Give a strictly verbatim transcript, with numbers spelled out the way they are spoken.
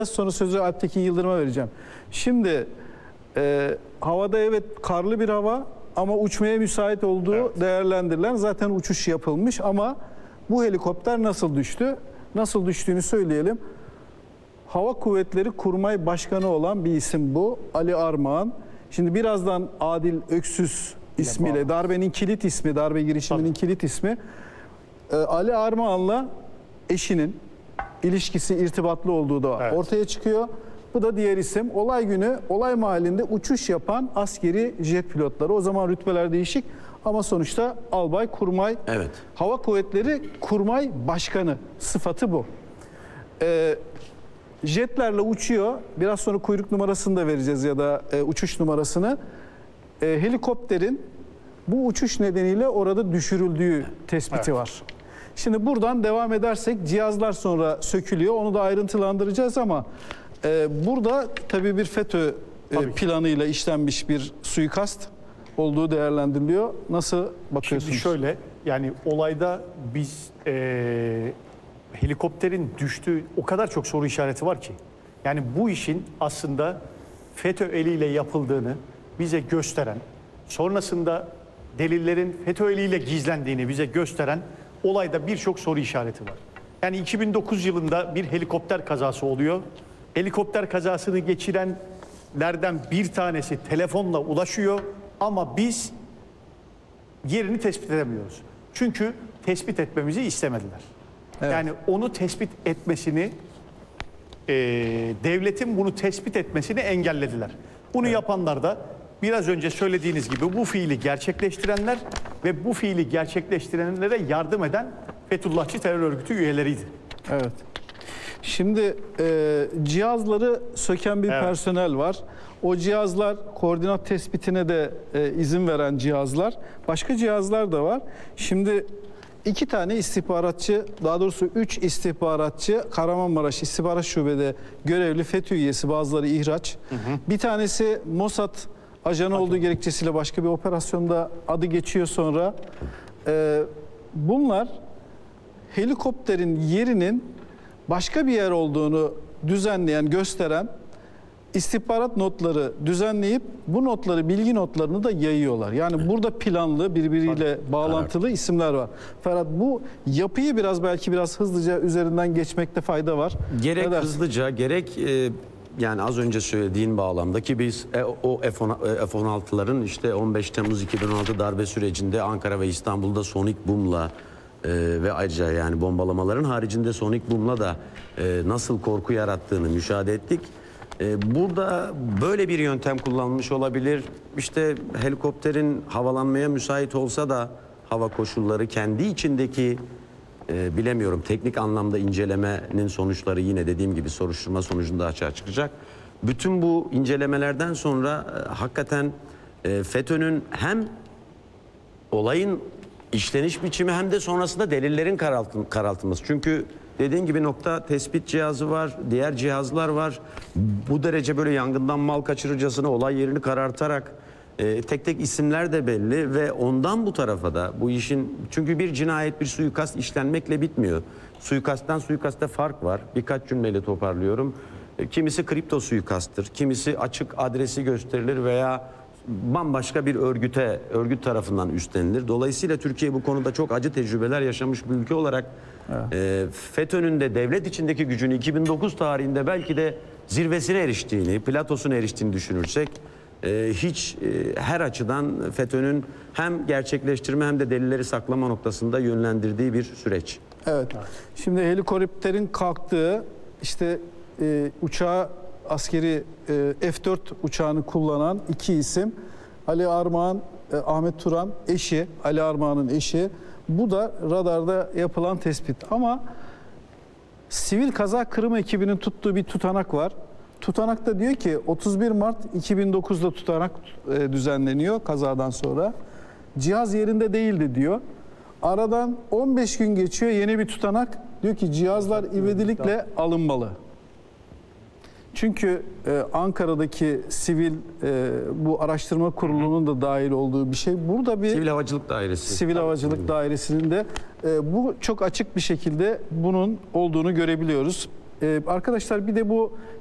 Sonra sözü Alptekin Yıldırım'a vereceğim. Şimdi e, havada evet karlı bir hava ama uçmaya müsait olduğu evet. değerlendirilen, zaten uçuş yapılmış ama bu helikopter nasıl düştü? Nasıl düştüğünü söyleyelim. Hava Kuvvetleri Kurmay Başkanı olan bir isim bu. Ali Armağan. Şimdi birazdan Adil Öksüz ismiyle, darbenin kilit ismi, darbe girişiminin Tabii. kilit ismi. E, Ali Armağan'la eşinin ilişkisi, irtibatlı olduğu da evet. ortaya çıkıyor. Bu da diğer isim. Olay günü, olay mahallinde uçuş yapan askeri jet pilotları. O zaman rütbeler değişik ama sonuçta Albay Kurmay, evet. Hava Kuvvetleri Kurmay Başkanı sıfatı bu. Ee, jetlerle uçuyor. Biraz sonra kuyruk numarasını da vereceğiz ya da e, uçuş numarasını. E, helikopterin bu uçuş nedeniyle orada düşürüldüğü tespiti evet. var. Şimdi buradan devam edersek cihazlar sonra sökülüyor. Onu da ayrıntılandıracağız ama e, burada tabii bir FETÖ e, planıyla işlenmiş bir suikast olduğu değerlendiriliyor. Nasıl bakıyorsunuz? Şimdi şöyle, yani olayda biz e, helikopterin düştüğü o kadar çok soru işareti var ki. Yani bu işin aslında FETÖ eliyle yapıldığını bize gösteren, sonrasında delillerin FETÖ eliyle gizlendiğini bize gösteren olayda birçok soru işareti var. Yani iki bin dokuz yılında bir helikopter kazası oluyor. Helikopter kazasını geçirenlerden bir tanesi telefonla ulaşıyor ama biz yerini tespit edemiyoruz. Çünkü tespit etmemizi istemediler. Evet. Yani onu tespit etmesini, e, devletin bunu tespit etmesini engellediler. Bunu evet. yapanlar da biraz önce söylediğiniz gibi bu fiili gerçekleştirenler ve bu fiili gerçekleştirenlere yardım eden Fethullahçı terör örgütü üyeleriydi. Evet. Şimdi e, cihazları söken bir evet. personel var. O cihazlar koordinat tespitine de e, izin veren cihazlar. Başka cihazlar da var. Şimdi iki tane istihbaratçı, daha doğrusu üç istihbaratçı Kahramanmaraş İstihbarat Şube'de görevli FETÖ üyesi, bazıları ihraç. Hı hı. Bir tanesi Mossad ajanı olduğu gerekçesiyle başka bir operasyonda adı geçiyor sonra. Ee, bunlar helikopterin yerinin başka bir yer olduğunu düzenleyen, gösteren istihbarat notları düzenleyip bu notları, bilgi notlarını da yayıyorlar. Yani evet. burada planlı, birbiriyle bağlantılı evet. isimler var. Ferhat, bu yapıyı biraz belki biraz hızlıca üzerinden geçmekte fayda var. Gerek hızlıca, gerek e, yani az önce söylediğin bağlamda ki biz e, o F on altıların işte on beş Temmuz iki bin on altı darbe sürecinde Ankara ve İstanbul'da Sonic Boom'la e, ve ayrıca yani bombalamaların haricinde Sonic Boom'la da e, nasıl korku yarattığını müşahede ettik. E, burada böyle bir yöntem kullanılmış olabilir. İşte helikopterin havalanmaya müsait olsa da hava koşulları kendi içindeki e, bilemiyorum, teknik anlamda incelemenin sonuçları yine dediğim gibi soruşturma sonucunda açığa çıkacak. Bütün bu incelemelerden sonra e, hakikaten e, FETÖ'nün hem olayın işleniş biçimi hem de sonrasında delillerin karaltın, karaltılması. Çünkü dediğim gibi nokta tespit cihazı var, diğer cihazlar var. Bu derece böyle yangından mal kaçırıcısına olay yerini karartarak e, tek tek isimler de belli ve ondan bu tarafa da bu işin, çünkü bir cinayet, bir suikast işlenmekle bitmiyor. Suikastten suikaste fark var. Birkaç cümleyle toparlıyorum. E, kimisi kripto suikasttır, kimisi açık adresi gösterilir veya bambaşka bir örgüte, örgüt tarafından üstlenilir. Dolayısıyla Türkiye bu konuda çok acı tecrübeler yaşamış bir ülke olarak evet. e, FETÖ'nün de devlet içindeki gücünü iki bin dokuz tarihinde belki de zirvesine eriştiğini, platosuna eriştiğini düşünürsek e, hiç e, her açıdan FETÖ'nün hem gerçekleştirme hem de delilleri saklama noktasında yönlendirdiği bir süreç. Evet. evet. Şimdi helikopterin kalktığı, işte e, uçağı, askeri e, F dört uçağını kullanan iki isim, Ali Armağan, e, Ahmet Turan eşi, Ali Armağan'ın eşi. Bu da radarda yapılan tespit. Ama Sivil Kaza Kırım ekibinin tuttuğu bir tutanak var. Tutanakta diyor ki otuz bir Mart iki bin dokuz'da tutanak e, düzenleniyor kazadan sonra. Cihaz yerinde değildi diyor. Aradan on beş gün geçiyor, yeni bir tutanak. Diyor ki cihazlar ivedilikle alınmalı. Çünkü e, Ankara'daki sivil e, bu araştırma kurulunun da dahil olduğu bir şey. Burada bir Sivil Havacılık Dairesi. Sivil Havacılık Hı. Dairesi'nin de e, bu çok açık bir şekilde bunun olduğunu görebiliyoruz. Ee, arkadaşlar bir de bu